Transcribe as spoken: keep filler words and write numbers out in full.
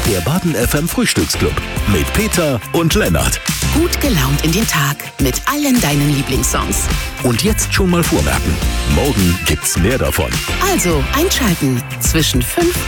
Der Baden F M Frühstücksclub mit Peter und Lennart. Gut gelaunt in den Tag mit allen deinen Lieblingssongs. Und jetzt schon mal vormerken, morgen gibt's mehr davon. Also einschalten zwischen fünf